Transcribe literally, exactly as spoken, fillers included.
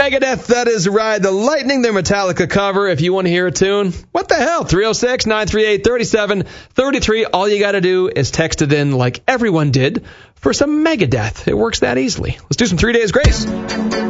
Megadeth, that is Ride the Lightning, their Metallica cover. If you want to hear a tune, what the hell? three oh six, nine three eight, three seven three three. All you got to do is text it in like everyone did for some Megadeth. It works that easily. Let's do some Three Days Grace.